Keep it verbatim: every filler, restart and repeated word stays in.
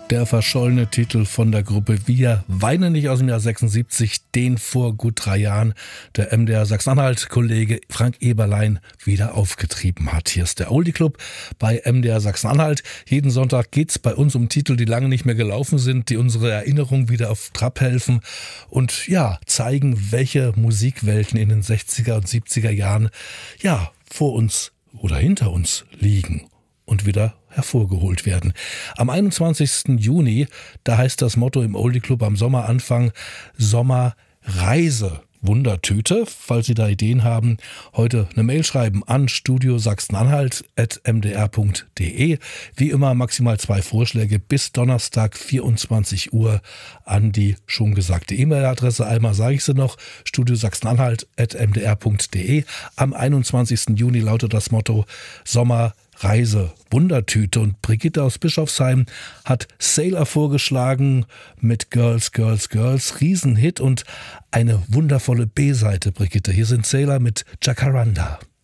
Der verschollene Titel von der Gruppe Wir weinen nicht aus dem Jahr sechsundsiebzig, den vor gut drei Jahren der M D R Sachsen-Anhalt-Kollege Frank Eberlein wieder aufgetrieben hat. Hier ist der Oldie Club bei M D R Sachsen-Anhalt. Jeden Sonntag geht's bei uns um Titel, die lange nicht mehr gelaufen sind, die unsere Erinnerung wieder auf Trab helfen und ja, zeigen, welche Musikwelten in den sechziger und siebziger Jahren ja vor uns oder hinter uns liegen und wieder hervorgeholt werden. Am einundzwanzigsten Juni, da heißt das Motto im Oldie Club am Sommeranfang Sommerreise. Wundertüte. Falls Sie da Ideen haben, heute eine Mail schreiben an studio sachsen-anhalt at m d r punkt d e. Wie immer maximal zwei Vorschläge bis Donnerstag vierundzwanzig Uhr an die schon gesagte E-Mail-Adresse. Einmal sage ich sie noch, studio sachsen-anhalt at m d r punkt d e. Am einundzwanzigsten Juni lautet das Motto Sommerreise, Wundertüte. Und Brigitte aus Bischofsheim hat Sailor vorgeschlagen mit Girls, Girls, Girls. Riesenhit und eine wundervolle B-Seite, Brigitte. Hier sind Sailor mit Jacaranda.